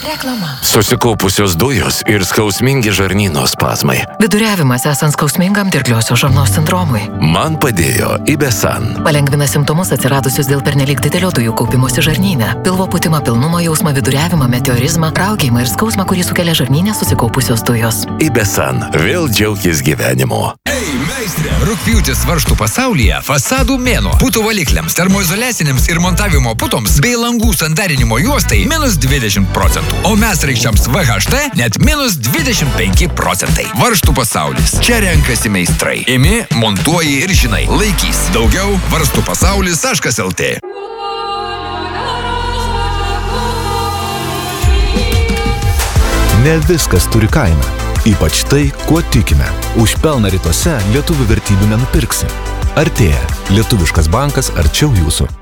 Reklama. Susikaupusios dujos ir skausmingi žarnyno spazmai. Viduriavimas esant skausmingam dirgliosios žarnos sindromui. Man padėjo Ibesan. Palengvina simptomus atsiradusius dėl pernelyg didelio dujų kaupimosi žarnyne. Pilvo pūtimą, pilnumo jausmą, viduriavimą, meteorizmą, raugėjimą ir skausmą, kurį sukelia žarnyne susikaupusios dujos. Ibesan. Vėl džiaukis gyvenimu. Meistrė, rugpjūtis varžtų pasaulyje fasadų mėnuo. Putų valikliams, termoizoliacinėms ir montavimo putoms bei langų sandarinimo juostai -20%. O mesraikščiams VHT net -25%. Varžtų pasaulis. Čia renkasi meistrai. Imi, montuoji ir žinai. Laikys. Daugiau varstupasaulis.lt. Ne viskas turi kainą. Ypač tai, kuo tikime. Už pelną rytuose lietuvių vertybių nenupirksi. Artėja. Lietuviškas bankas arčiau jūsų.